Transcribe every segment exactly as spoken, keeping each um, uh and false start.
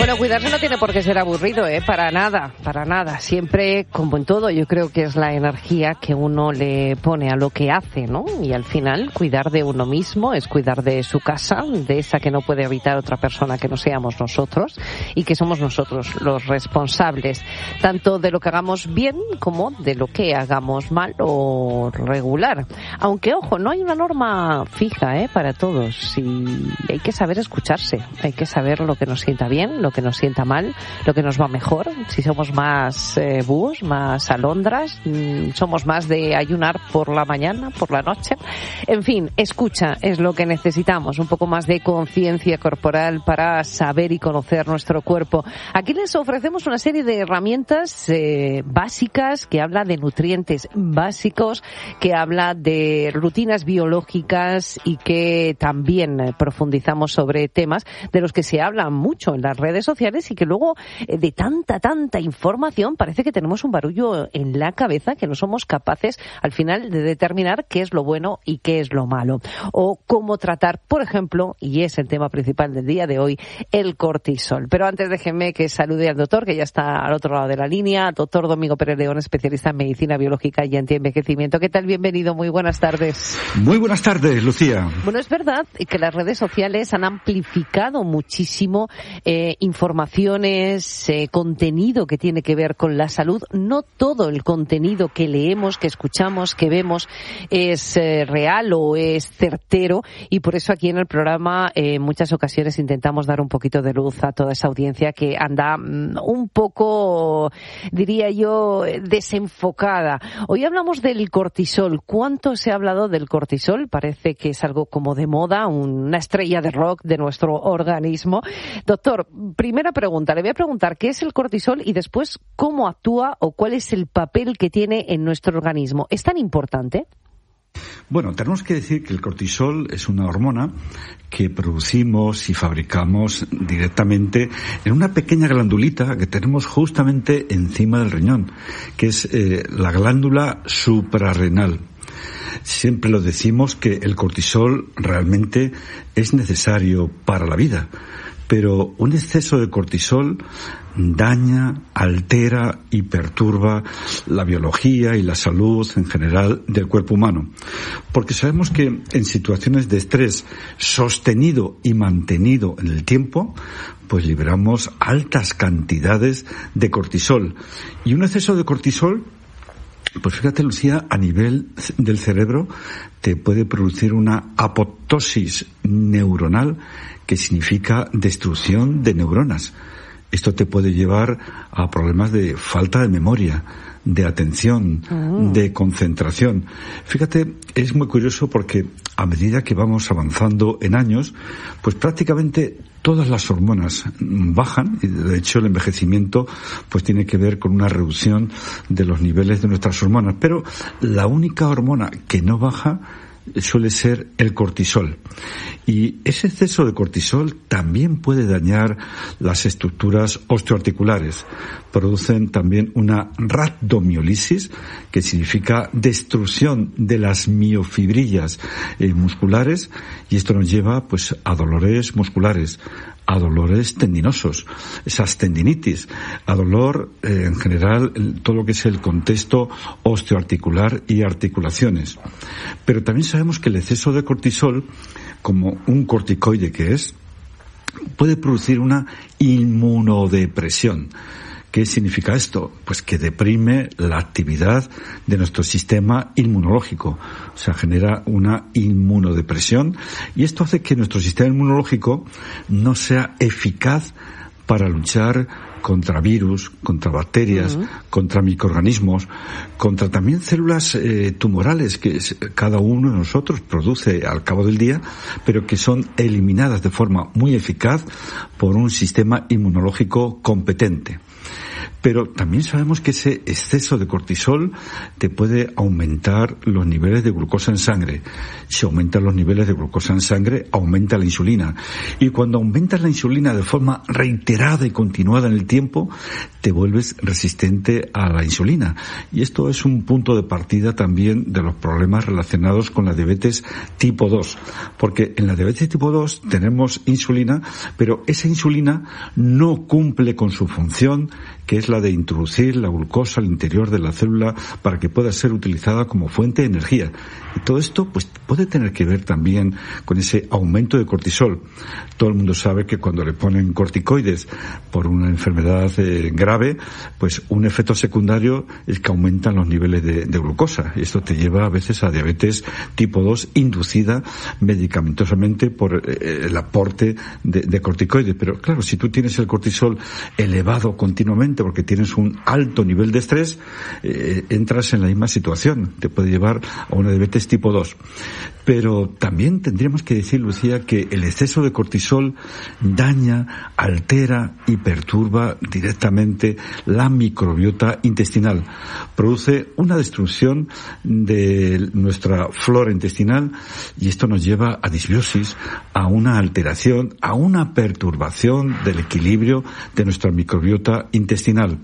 Bueno, cuidarse no tiene por qué ser aburrido, ¿eh? Para nada, para nada. Siempre, como en todo, yo creo que es la energía que uno le pone a lo que hace, ¿no? Y al final, cuidar de uno mismo es cuidar de su casa, de esa que no puede habitar otra persona que no seamos nosotros, y que somos nosotros los responsables, tanto de lo que hagamos bien como de lo que hagamos mal o regular. Aunque, ojo, no hay una norma fija, ¿eh? Para todos, y hay que saber escucharse, hay que saber lo que nos sienta bien, lo que nos sienta mal, lo que nos va mejor, si somos más eh, búhos, más alondras, mmm, somos más de ayunar por la mañana, por la noche. En fin, escucha es lo que necesitamos, un poco más de conciencia corporal para saber y conocer nuestro cuerpo. Aquí les ofrecemos una serie de herramientas eh, básicas, que habla de nutrientes básicos, que habla de rutinas biológicas y que también eh, profundizamos sobre temas de los que se habla mucho en las redes sociales y que luego eh, de tanta, tanta información parece que tenemos un barullo en la cabeza, que no somos capaces al final de determinar qué es lo bueno y qué es lo malo. O cómo tratar, por ejemplo, y es el tema principal del día de hoy, el cortisol. Pero antes déjenme que salude al doctor, que ya está al otro lado de la línea, doctor Domingo Pérez León, especialista en medicina biológica y antienvejecimiento. ¿Qué tal? Bienvenido, muy buenas tardes. Muy buenas tardes, Lucía. Bueno, es verdad que las redes sociales han amplificado muchísimo eh, informaciones, eh, contenido que tiene que ver con la salud. No todo el contenido que leemos, que escuchamos, que vemos es eh, real o es certero, y por eso aquí en el programa eh, en muchas ocasiones intentamos dar un poquito de luz a toda esa audiencia que anda mm, un poco, diría yo, desenfocada. Hoy hablamos del cortisol. ¿Cuánto se ha hablado del cortisol? Parece que es algo como de moda, una estrella de rock de nuestro organismo. Doctor, primera pregunta, le voy a preguntar qué es el cortisol y después cómo actúa o cuál es el papel que tiene en nuestro organismo. ¿Es tan importante? Bueno, tenemos que decir que el cortisol es una hormona que producimos y fabricamos directamente en una pequeña glandulita que tenemos justamente encima del riñón, que es eh, la glándula suprarrenal. Siempre lo decimos que el cortisol realmente es necesario para la vida, pero un exceso de cortisol daña, altera y perturba la biología y la salud en general del cuerpo humano. Porque sabemos que en situaciones de estrés sostenido y mantenido en el tiempo, pues liberamos altas cantidades de cortisol. Y un exceso de cortisol, pues fíjate, Lucía, a nivel del cerebro te puede producir una apoptosis neuronal, que significa destrucción de neuronas. Esto te puede llevar a problemas de falta de memoria, de atención, uh-huh. de concentración. Fíjate, es muy curioso porque a medida que vamos avanzando en años, pues prácticamente todas las hormonas bajan, y de hecho el envejecimiento pues tiene que ver con una reducción de los niveles de nuestras hormonas, pero la única hormona que no baja suele ser el cortisol. Y ese exceso de cortisol también puede dañar las estructuras osteoarticulares. Producen también una rhabdomiólisis, que significa destrucción de las miofibrillas eh, musculares, y esto nos lleva pues a dolores musculares, a dolores tendinosos, esas tendinitis, a dolor eh, en general, todo lo que es el contexto osteoarticular y articulaciones. Pero también sabemos que el exceso de cortisol, como un corticoide que es, puede producir una inmunodepresión. ¿Qué significa esto? Pues que deprime la actividad de nuestro sistema inmunológico. O sea, genera una inmunodepresión, y esto hace que nuestro sistema inmunológico no sea eficaz para luchar contra virus, contra bacterias, uh-huh. contra microorganismos, contra también células eh, tumorales que cada uno de nosotros produce al cabo del día, pero que son eliminadas de forma muy eficaz por un sistema inmunológico competente. Pero también sabemos que ese exceso de cortisol te puede aumentar los niveles de glucosa en sangre. Si aumentan los niveles de glucosa en sangre, aumenta la insulina. Y cuando aumentas la insulina de forma reiterada y continuada en el tiempo, te vuelves resistente a la insulina. Y esto es un punto de partida también de los problemas relacionados con la diabetes tipo dos. Porque en la diabetes tipo dos tenemos insulina, pero esa insulina no cumple con su función, que es la de introducir la glucosa al interior de la célula para que pueda ser utilizada como fuente de energía. Y todo esto pues puede tener que ver también con ese aumento de cortisol. Todo el mundo sabe que cuando le ponen corticoides por una enfermedad eh, grave, pues un efecto secundario es que aumentan los niveles de, de glucosa. Y esto te lleva a veces a diabetes tipo dos inducida medicamentosamente por eh, el aporte de, de corticoides. Pero claro, si tú tienes el cortisol elevado continuamente porque tienes un alto nivel de estrés, eh, entras en la misma situación. Te puede llevar a una diabetes tipo dos. Pero también tendríamos que decir, Lucía, que el exceso de cortisol daña, altera y perturba directamente la microbiota intestinal. Produce una destrucción de nuestra flora intestinal y esto nos lleva a disbiosis, a una alteración, a una perturbación del equilibrio de nuestra microbiota intestinal.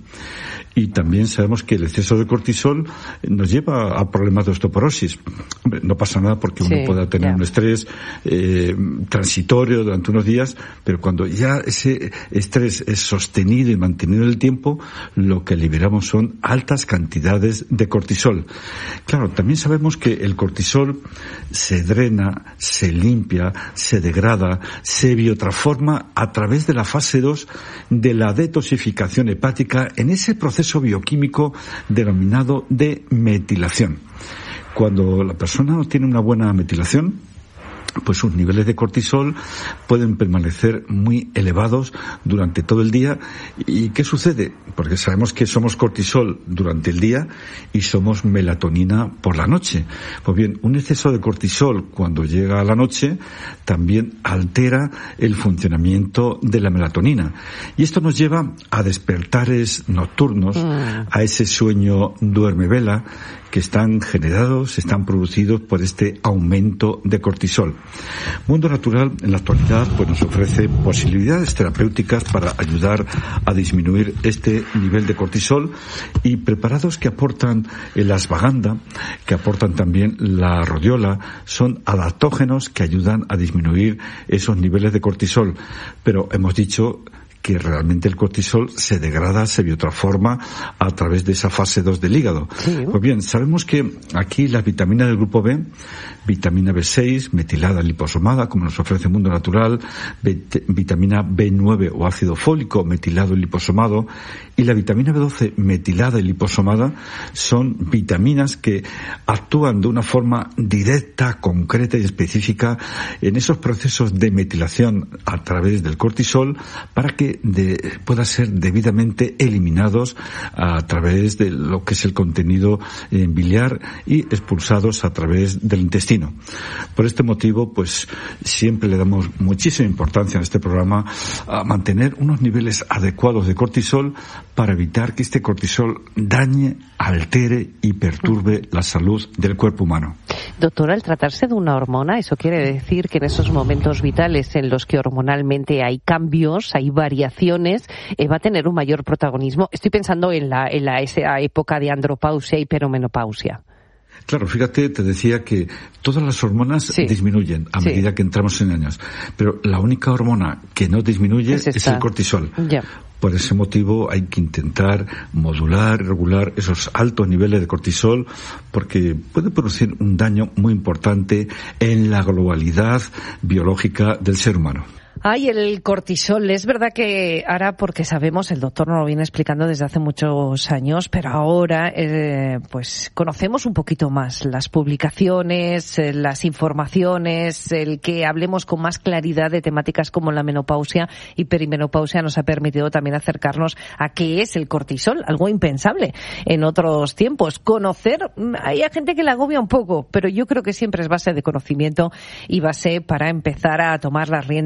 Y también sabemos que el exceso de cortisol nos lleva a problemas de osteoporosis. Hombre, no pasa nada porque uno sí, pueda tener yeah. un estrés eh, transitorio durante unos días, pero cuando ya ese estrés es sostenido y mantenido en el tiempo, lo que liberamos son altas cantidades de cortisol. Claro, también sabemos que el cortisol se drena, se limpia, se degrada, se biotransforma a través de la fase dos de la detoxificación hepática en ese proceso bioquímico denominado de metilación. Cuando la persona no tiene una buena metilación, pues sus niveles de cortisol pueden permanecer muy elevados durante todo el día. ¿Y qué sucede? Porque sabemos que somos cortisol durante el día y somos melatonina por la noche. Pues bien, un exceso de cortisol cuando llega a la noche también altera el funcionamiento de la melatonina. Y esto nos lleva a despertares nocturnos, mm. a ese sueño duerme-vela, que están generados, están producidos por este aumento de cortisol. Mundo Natural en la actualidad pues nos ofrece posibilidades terapéuticas para ayudar a disminuir este nivel de cortisol y preparados que aportan el ashwagandha, que aportan también la rodiola, son adaptógenos que ayudan a disminuir esos niveles de cortisol. Pero hemos dicho que realmente el cortisol se degrada, se biotransforma a través de esa fase dos del hígado. Sí. Pues bien, sabemos que aquí las vitaminas del grupo B, vitamina B seis, metilada liposomada, como nos ofrece Mundo Natural, bet- vitamina B nueve o ácido fólico, metilado y liposomado, y la vitamina B doce, metilada y liposomada, son vitaminas que actúan de una forma directa, concreta y específica en esos procesos de metilación a través del cortisol para que de, pueda ser debidamente eliminados a través de lo que es el contenido eh, biliar y expulsados a través del intestino. Por este motivo, pues siempre le damos muchísima importancia en este programa a mantener unos niveles adecuados de cortisol para evitar que este cortisol dañe, altere y perturbe la salud del cuerpo humano. Doctora, al tratarse de una hormona, eso quiere decir que en esos momentos vitales en los que hormonalmente hay cambios, hay variaciones, eh, va a tener un mayor protagonismo. Estoy pensando en la, en la esa época de andropausia y peromenopausia. Claro, fíjate, te decía que todas las hormonas sí. disminuyen a sí. medida que entramos en años, pero la única hormona que no disminuye es, es el cortisol. Ya. Por ese motivo hay que intentar modular, regular esos altos niveles de cortisol porque puede producir un daño muy importante en la globalidad biológica del ser humano. Ay, el cortisol, es verdad que ahora, porque sabemos, el doctor nos lo viene explicando desde hace muchos años, pero ahora eh, pues conocemos un poquito más las publicaciones, eh, las informaciones, el que hablemos con más claridad de temáticas como la menopausia y perimenopausia nos ha permitido también acercarnos a qué es el cortisol, algo impensable en otros tiempos. Conocer, hay gente que le agobia un poco, pero yo creo que siempre es base de conocimiento y base para empezar a tomar las riendas, como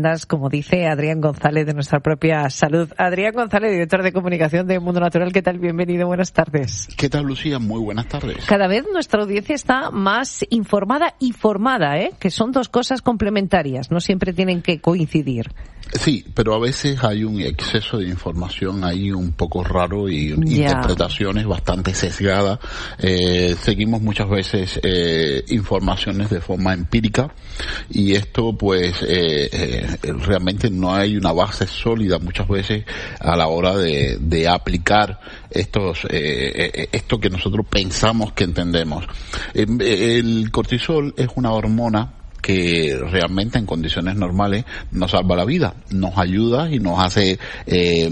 como dice Adrián González, de nuestra propia salud. Adrián González, director de comunicación de Mundo Natural, ¿qué tal? Bienvenido, buenas tardes. ¿Qué tal, Lucía? Muy buenas tardes. Cada vez nuestra audiencia está más informada y formada, ¿eh? Que son dos cosas complementarias, no siempre tienen que coincidir. Sí, pero a veces hay un exceso de información ahí un poco raro y ya. interpretaciones bastante sesgadas. Eh, seguimos muchas veces eh, informaciones de forma empírica y esto pues eh, eh, realmente no hay una base sólida muchas veces a la hora de, de aplicar estos eh, esto que nosotros pensamos que entendemos. Eh, el cortisol es una hormona que realmente en condiciones normales nos salva la vida, nos ayuda y nos hace eh,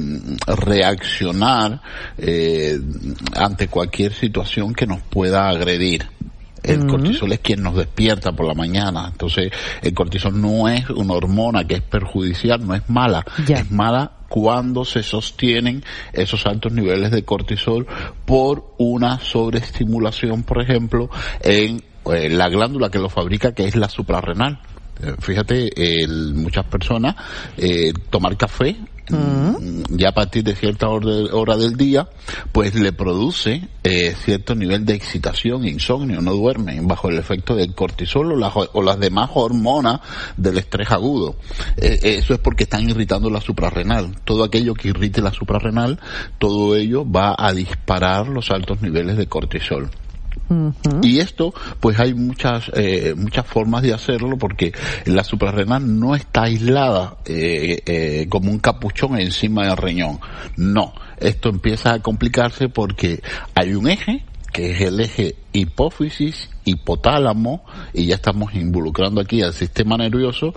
reaccionar eh, ante cualquier situación que nos pueda agredir. El uh-huh. cortisol es quien nos despierta por la mañana. Entonces, el cortisol no es una hormona que es perjudicial, no es mala. Ya. Es mala cuando se sostienen esos altos niveles de cortisol por una sobreestimulación, por ejemplo, en eh, la glándula que lo fabrica, que es la suprarrenal. Eh, fíjate, eh, muchas personas eh, tomar café Uh-huh. ya a partir de cierta hora, de, hora del día, pues le produce eh, cierto nivel de excitación, insomnio, no duermen bajo el efecto del cortisol o, la, o las demás hormonas del estrés agudo. Eh, eso es porque están irritando la suprarrenal. Todo aquello que irrite la suprarrenal, todo ello va a disparar los altos niveles de cortisol. Uh-huh. Y esto, pues hay muchas eh, muchas formas de hacerlo, porque la suprarrenal no está aislada eh, eh, como un capuchón encima del riñón. No, esto empieza a complicarse porque hay un eje, que es el eje hipófisis, hipotálamo, y ya estamos involucrando aquí al sistema nervioso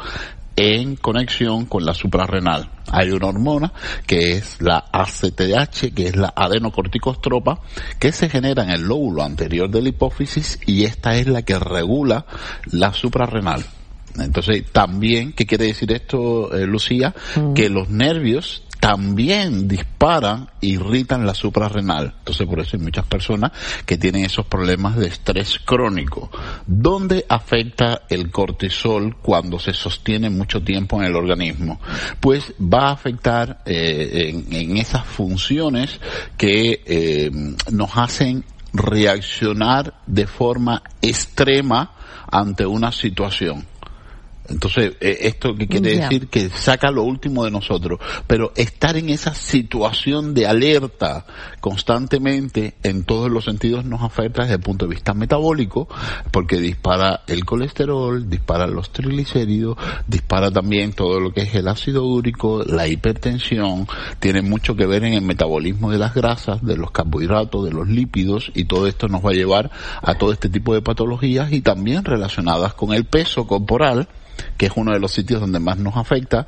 en conexión con la suprarrenal. Hay una hormona que es la A C T H, que es la adenocorticostropa, que se genera en el lóbulo anterior de la hipófisis, y esta es la que regula la suprarrenal. Entonces, también, ¿qué quiere decir esto, eh, Lucía? Mm. Que los nervios también disparan, irritan la suprarrenal. Entonces, por eso hay muchas personas que tienen esos problemas de estrés crónico. ¿Dónde afecta el cortisol cuando se sostiene mucho tiempo en el organismo? Pues va a afectar eh, en, en esas funciones que eh, nos hacen reaccionar de forma extrema ante una situación. Entonces, eh, ¿esto qué quiere yeah. decir? Que saca lo último de nosotros. Pero estar en esa situación de alerta constantemente, en todos los sentidos, nos afecta desde el punto de vista metabólico, porque dispara el colesterol, dispara los triglicéridos, dispara también todo lo que es el ácido úrico, la hipertensión, tiene mucho que ver en el metabolismo de las grasas, de los carbohidratos, de los lípidos, y todo esto nos va a llevar a todo este tipo de patologías, y también relacionadas con el peso corporal, que es uno de los sitios donde más nos afecta.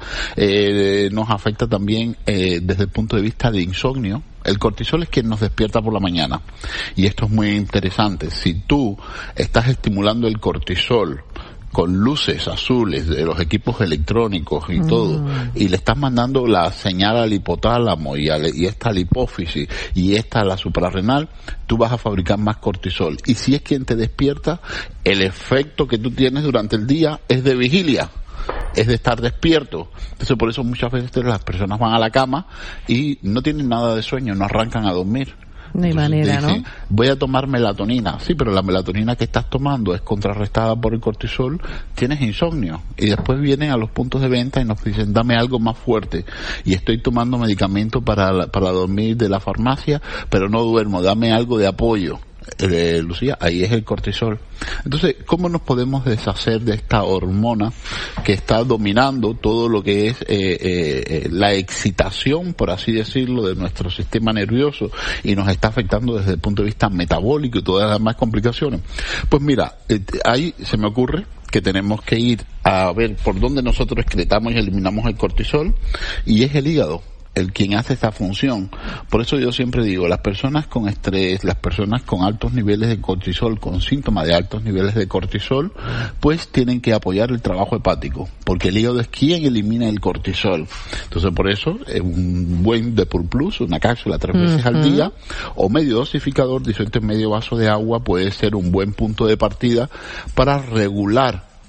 Eh, nos afecta también eh, desde el punto de vista de insomnio. El cortisol es quien nos despierta por la mañana, y esto es muy interesante. Si tú estás estimulando el cortisol con luces azules de los equipos electrónicos y mm. todo, y le estás mandando la señal al hipotálamo y, al, y esta a la hipófisis y esta a la suprarrenal, tú vas a fabricar más cortisol. Y si es quien te despierta, el efecto que tú tienes durante el día es de vigilia, es de estar despierto. Entonces, por eso muchas veces las personas van a la cama y no tienen nada de sueño, no arrancan a dormir. No hay manera, dicen, ¿no? Voy a tomar melatonina. Sí, pero la melatonina que estás tomando es contrarrestada por el cortisol, tienes insomnio. Y después vienen a los puntos de venta y nos dicen, dame algo más fuerte. Y estoy tomando medicamento para, para dormir de la farmacia, pero no duermo, dame algo de apoyo. Eh, Lucía, ahí es el cortisol. Entonces, ¿cómo nos podemos deshacer de esta hormona que está dominando todo lo que es eh, eh, la excitación, por así decirlo, de nuestro sistema nervioso, y nos está afectando desde el punto de vista metabólico y todas las demás complicaciones? Pues mira, eh, ahí se me ocurre que tenemos que ir a ver por dónde nosotros excretamos y eliminamos el cortisol, y es el hígado el quien hace esta función. Por eso yo siempre digo, las personas con estrés, las personas con altos niveles de cortisol, con síntomas de altos niveles de cortisol, pues tienen que apoyar el trabajo hepático, porque el hígado es quien elimina el cortisol. Entonces, por eso, un buen Depur Plus, una cápsula tres veces uh-huh. al día, o medio dosificador disuelto en medio vaso de agua, puede ser un buen punto de partida para regular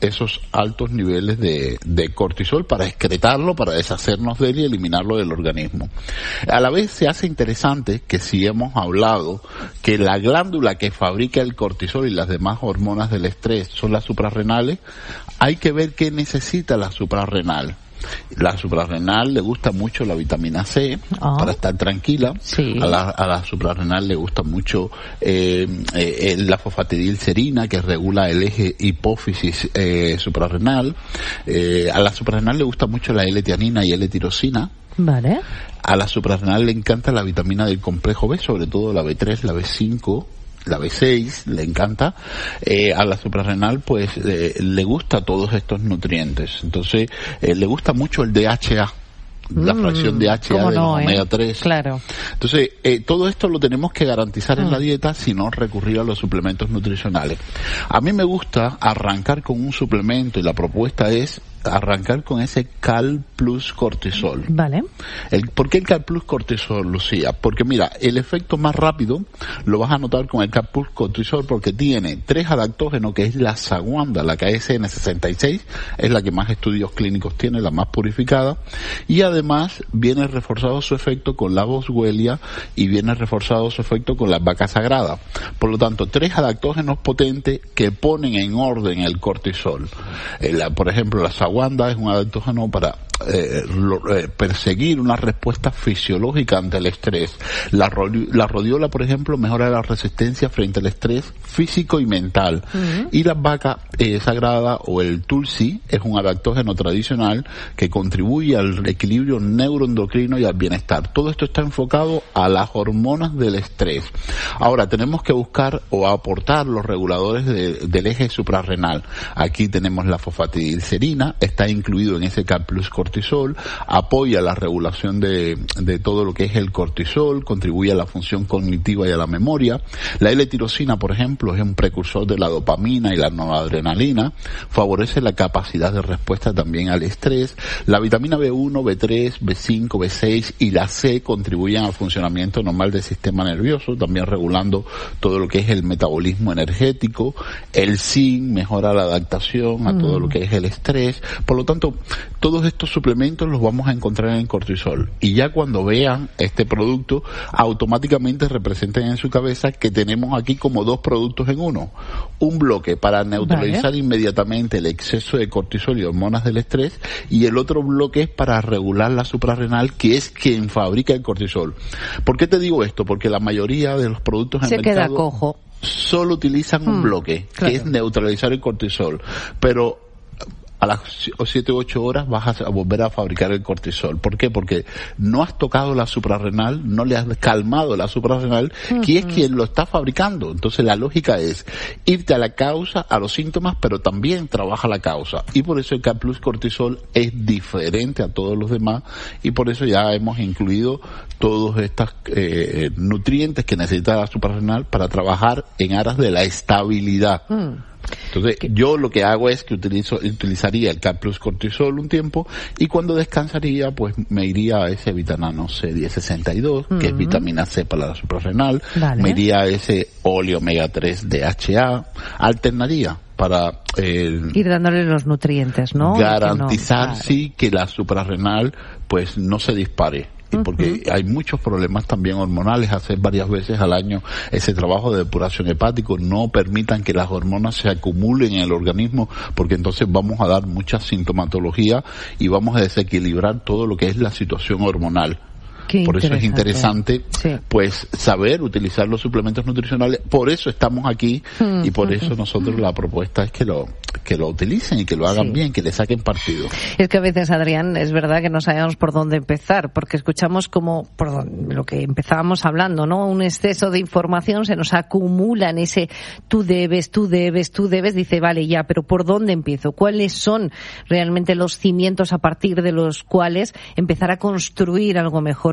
esos altos niveles de, de cortisol para excretarlo, para deshacernos de él y eliminarlo del organismo. A la vez se hace interesante que si hemos hablado que la glándula que fabrica el cortisol y las demás hormonas del estrés son las suprarrenales, hay que ver qué necesita la suprarrenal. La suprarrenal le gusta mucho la vitamina C, oh, para estar tranquila. Sí. A la, a la suprarrenal le gusta mucho eh, eh, la fosfatidilcerina, que regula el eje hipófisis eh, suprarrenal. Eh, a la suprarrenal le gusta mucho la L-tianina y L-tirosina. Vale. A la suprarrenal le encanta la vitamina del complejo B, sobre todo la B tres, la B cinco, la B seis, le encanta. Eh, a la suprarrenal pues eh, le gusta todos estos nutrientes. Entonces eh, le gusta mucho el D H A, la mm, fracción D H A del no, omega eh? tres. Claro. Entonces eh, todo esto lo tenemos que garantizar mm. en la dieta, si no recurrir a los suplementos nutricionales. A mí me gusta arrancar con un suplemento y la propuesta es arrancar con ese Cal Plus Cortisol. Vale. El, ¿Por qué el Cal Plus Cortisol, Lucía? Porque mira, el efecto más rápido lo vas a notar con el Cal Plus Cortisol porque tiene tres adaptógenos, que es la saguanda, la K S N sesenta y seis, es la que más estudios clínicos tiene, la más purificada, y además viene reforzado su efecto con la boswellia y viene reforzado su efecto con la vaca sagrada. Por lo tanto, tres adaptógenos potentes que ponen en orden el cortisol. Eh, la, por ejemplo, la saguanda es un adaptógeno para eh, lo, eh, perseguir una respuesta fisiológica ante el estrés. La, la rodiola, por ejemplo, mejora la resistencia frente al estrés físico y mental. Uh-huh. Y la vaca eh, sagrada o el tulsi es un adaptógeno tradicional que contribuye al equilibrio neuroendocrino y al bienestar. Todo esto está enfocado a las hormonas del estrés. Ahora, tenemos que buscar o aportar los reguladores de, del eje suprarrenal. Aquí tenemos la fosfatidilcerina, está incluido en ese Cal Plus Cortisol, apoya la regulación de, de todo lo que es el cortisol, contribuye a la función cognitiva y a la memoria. La L-tirosina, por ejemplo, es un precursor de la dopamina y la noradrenalina, favorece la capacidad de respuesta también al estrés. La vitamina B uno, B tres, B cinco, B seis y la C contribuyen al funcionamiento normal del sistema nervioso, también regulando todo lo que es el metabolismo energético. El zinc mejora la adaptación a todo mm. lo que es el estrés. Por lo tanto, todos estos suplementos los vamos a encontrar en cortisol. Y ya cuando vean este producto, automáticamente representen en su cabeza que tenemos aquí como dos productos en uno. Un bloque para neutralizar vale. inmediatamente el exceso de cortisol y hormonas del estrés, y el otro bloque es para regular la suprarrenal, que es quien fabrica el cortisol. ¿Por qué te digo esto? Porque la mayoría de los productos en Se el mercado queda cojo. solo utilizan un hmm, bloque, claro. que es neutralizar el cortisol. Pero a las siete u ocho horas vas a volver a fabricar el cortisol. ¿Por qué? Porque no has tocado la suprarrenal, no le has calmado la suprarrenal, uh-huh. que es quien lo está fabricando. Entonces la lógica es irte a la causa, a los síntomas, pero también trabaja la causa. Y por eso el Cal Plus Cortisol es diferente a todos los demás, y por eso ya hemos incluido todos estos eh, nutrientes que necesita la suprarrenal para trabajar en aras de la estabilidad. Uh-huh. Entonces, yo lo que hago es que utilizo, utilizaría el Cal Plus Cortisol un tiempo, y cuando descansaría, pues me iría a ese vitamina C diez sesenta y dos, uh-huh. que es vitamina C para la suprarrenal, vale. me iría a ese óleo omega tres D H A, alternaría para eh, ir dándole los nutrientes, ¿no? Garantizar, no, claro. sí, que la suprarrenal pues no se dispare. Y porque uh-huh. hay muchos problemas también hormonales, hacer varias veces al año ese trabajo de depuración hepático, no permitan que las hormonas se acumulen en el organismo, porque entonces vamos a dar mucha sintomatología y vamos a desequilibrar todo lo que es la situación hormonal. Qué por eso es interesante sí. pues saber utilizar los suplementos nutricionales. Por eso estamos aquí mm, y por mm, eso nosotros mm. la propuesta es que lo que lo utilicen y que lo hagan sí. bien, que le saquen partido. Es que a veces, Adrián, es verdad que no sabemos por dónde empezar, porque escuchamos como por donde, lo que empezábamos hablando, ¿no? Un exceso de información se nos acumula en ese tú debes, tú debes, tú debes. Dice, vale, ya, pero ¿por dónde empiezo? ¿Cuáles son realmente los cimientos a partir de los cuales empezar a construir algo mejor?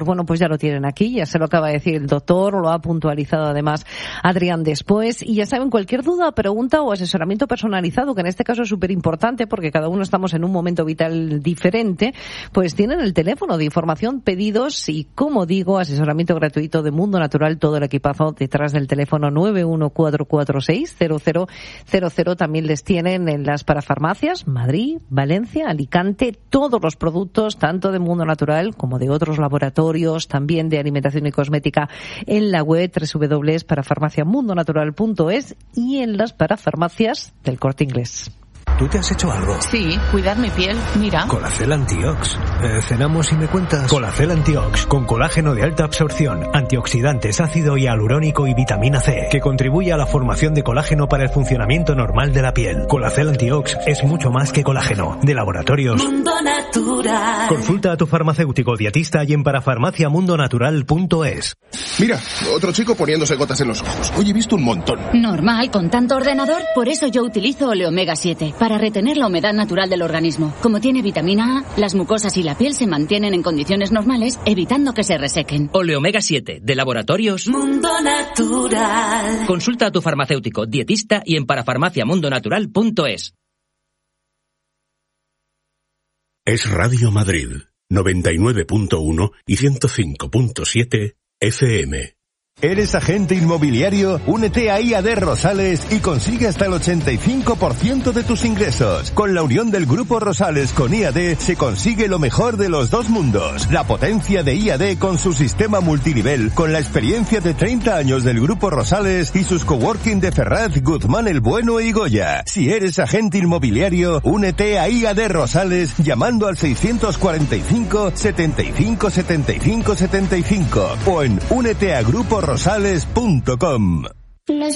bueno, pues ya lo tienen aquí, ya se lo acaba de decir el doctor, lo ha puntualizado además Adrián después, y ya saben, cualquier duda, pregunta o asesoramiento personalizado, que en este caso es súper importante porque cada uno estamos en un momento vital diferente, pues tienen el teléfono de información, pedidos y, como digo, asesoramiento gratuito de Mundo Natural, todo el equipazo detrás del teléfono nueve uno cuatro cuatro seis cero cero cero cero. También les tienen en las parafarmacias, Madrid, Valencia, Alicante, todos los productos, tanto de Mundo Natural como de otros laboratorios, también de alimentación y cosmética, en la web doble u doble u doble u punto parafarmacia mundo natural punto es y en las parafarmacias del Corte Inglés. ¿Tú te has hecho algo? Sí, cuidar mi piel, mira. Colacel Antiox. Eh, cenamos y me cuentas. Colacel Antiox, con colágeno de alta absorción, antioxidantes, ácido hialurónico y vitamina C, que contribuye a la formación de colágeno para el funcionamiento normal de la piel. Colacel Antiox es mucho más que colágeno. De Laboratorios Mundo Natural. Consulta a tu farmacéutico dietista y en parafarmacia mundo natural punto es. Mira, otro chico poniéndose gotas en los ojos. Hoy he visto un montón. Normal, con tanto ordenador. Por eso yo utilizo Oleomega siete, para retener la humedad natural del organismo. Como tiene vitamina A, las mucosas y la piel se mantienen en condiciones normales, evitando que se resequen. Oleomega siete, de Laboratorios Mundo Natural. Consulta a tu farmacéutico dietista y en parafarmacia mundo natural punto es. Es Radio Madrid, noventa y nueve punto uno y ciento cinco punto siete F M. ¿Eres agente inmobiliario? Únete a I A D Rosales y consigue hasta el ochenta y cinco por ciento de tus ingresos. Con la unión del Grupo Rosales con I A D se consigue lo mejor de los dos mundos. La potencia de I A D con su sistema multinivel, con la experiencia de treinta años del Grupo Rosales y sus coworking de Ferraz, Guzmán el Bueno y Goya. Si eres agente inmobiliario, únete a I A D Rosales llamando al seiscientos cuarenta y cinco, setenta y cinco, setenta y cinco, setenta y cinco o en únete a grupo rosales punto com.